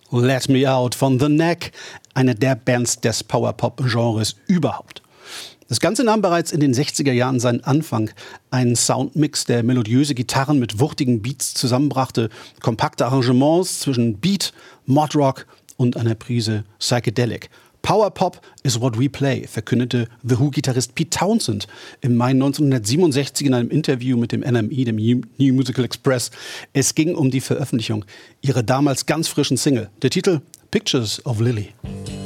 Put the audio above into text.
Let Me Out von The Knack, eine der Bands des Power-Pop-Genres überhaupt. Das Ganze nahm bereits in den 60er Jahren seinen Anfang. Ein Soundmix, der melodiöse Gitarren mit wuchtigen Beats zusammenbrachte, kompakte Arrangements zwischen Beat, Modrock und einer Prise Psychedelic. Power Pop is what we play, verkündete The Who-Gitarrist Pete Townshend im Mai 1967 in einem Interview mit dem NME, dem New Musical Express. Es ging um die Veröffentlichung ihrer damals ganz frischen Single. Der Titel Pictures of Lily.